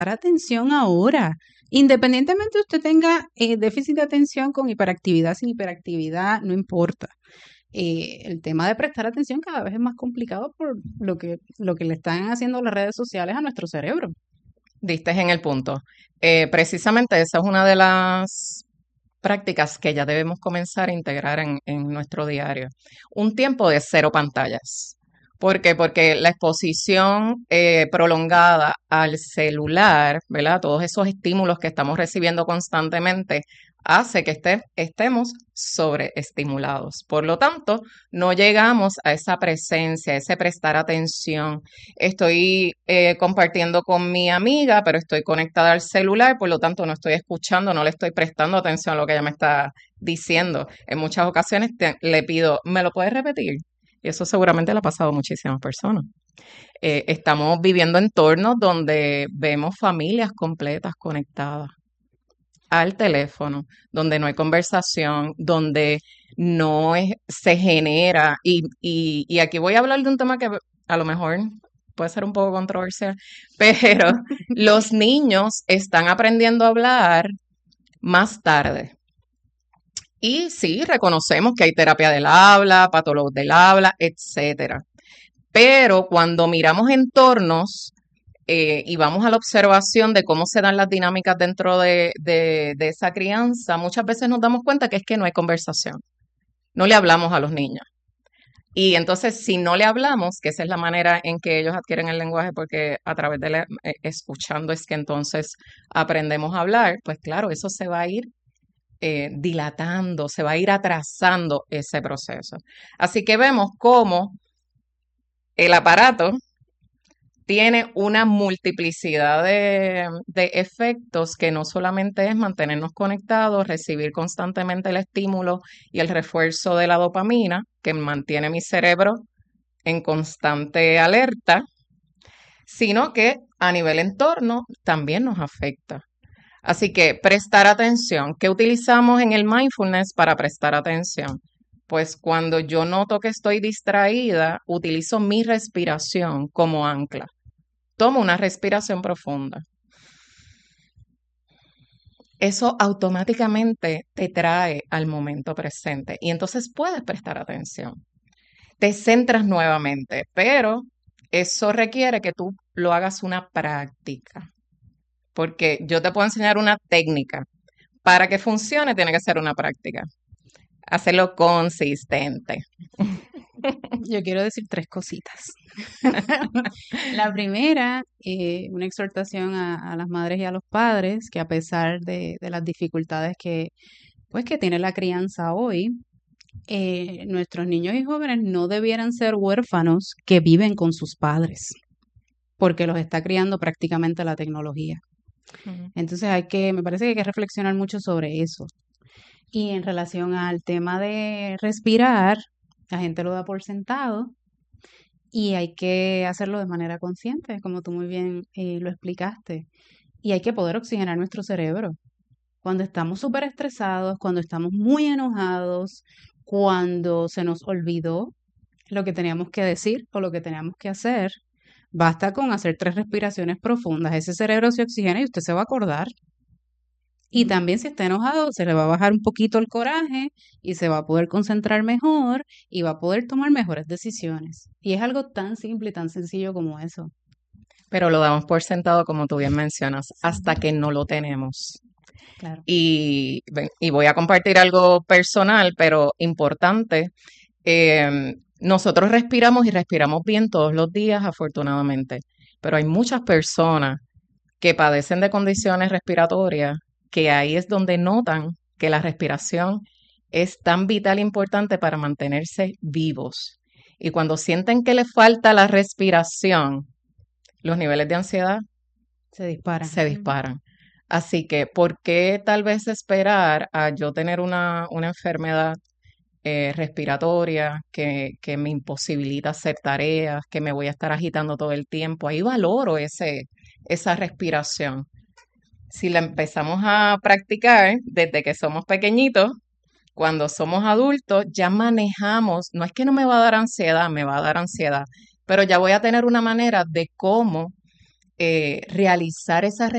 atención ahora. Independientemente usted tenga déficit de atención con hiperactividad, sin hiperactividad, no importa. El tema de prestar atención cada vez es más complicado por lo que le están haciendo las redes sociales a nuestro cerebro. Diste en el punto. Precisamente esa es una de las prácticas que ya debemos comenzar a integrar en nuestro diario. Un tiempo de cero pantallas. ¿Por qué? Porque la exposición prolongada al celular, ¿verdad? Todos esos estímulos que estamos recibiendo constantemente hace que estemos sobreestimulados. Por lo tanto, no llegamos a esa presencia, a ese prestar atención. Estoy compartiendo con mi amiga, pero estoy conectada al celular, por lo tanto no estoy escuchando, no le estoy prestando atención a lo que ella me está diciendo. En muchas ocasiones le pido, ¿me lo puedes repetir? Y eso seguramente le ha pasado a muchísimas personas. Estamos viviendo entornos donde vemos familias completas conectadas al teléfono, donde no hay conversación, donde se genera, y aquí voy a hablar de un tema que a lo mejor puede ser un poco controversial, pero los niños están aprendiendo a hablar más tarde. Y sí, reconocemos que hay terapia del habla, patólogos del habla, etcétera. Pero cuando miramos entornos y vamos a la observación de cómo se dan las dinámicas dentro de esa crianza, muchas veces nos damos cuenta que es que no hay conversación. No le hablamos a los niños. Y entonces, si no le hablamos, que esa es la manera en que ellos adquieren el lenguaje, porque a través de escuchando es que entonces aprendemos a hablar, pues claro, eso se va a ir dilatando, se va a ir atrasando ese proceso. Así que vemos cómo el aparato tiene una multiplicidad de efectos que no solamente es mantenernos conectados, recibir constantemente el estímulo y el refuerzo de la dopamina, que mantiene mi cerebro en constante alerta, sino que a nivel entorno también nos afecta. Así que prestar atención. ¿Qué utilizamos en el mindfulness para prestar atención? Pues cuando yo noto que estoy distraída, utilizo mi respiración como ancla. Tomo una respiración profunda. Eso automáticamente te trae al momento presente y entonces puedes prestar atención. Te centras nuevamente, pero eso requiere que tú lo hagas una práctica, porque yo te puedo enseñar una técnica. Para que funcione tiene que ser una práctica. Hacerlo consistente. Yo quiero decir 3 cositas. La primera, una exhortación a las madres y a los padres que a pesar de las dificultades que tiene la crianza hoy, nuestros niños y jóvenes no debieran ser huérfanos que viven con sus padres, porque los está criando prácticamente la tecnología. Ujú. Entonces me parece que hay que reflexionar mucho sobre eso. Y en relación al tema de respirar, la gente lo da por sentado y hay que hacerlo de manera consciente, como tú muy bien lo explicaste. Y hay que poder oxigenar nuestro cerebro. Cuando estamos súper estresados, cuando estamos muy enojados, cuando se nos olvidó lo que teníamos que decir o lo que teníamos que hacer, basta con hacer 3 respiraciones profundas. Ese cerebro se oxigena y usted se va a acordar. Y también si está enojado, se le va a bajar un poquito el coraje y se va a poder concentrar mejor y va a poder tomar mejores decisiones. Y es algo tan simple y tan sencillo como eso. Pero lo damos por sentado, como tú bien mencionas, hasta que no lo tenemos. Claro. Y voy a compartir algo personal, pero importante. Nosotros respiramos y respiramos bien todos los días, afortunadamente, pero hay muchas personas que padecen de condiciones respiratorias que ahí es donde notan que la respiración es tan vital e importante para mantenerse vivos. Y cuando sienten que les falta la respiración, los niveles de ansiedad Se disparan. se disparan. Así que, ¿por qué tal vez esperar a yo tener una enfermedad respiratoria que me imposibilita hacer tareas, que me voy a estar agitando todo el tiempo? Ahí valoro esa respiración. Si la empezamos a practicar desde que somos pequeñitos, cuando somos adultos, ya manejamos, no es que no me va a dar ansiedad, me va a dar ansiedad, pero ya voy a tener una manera de cómo realizar esa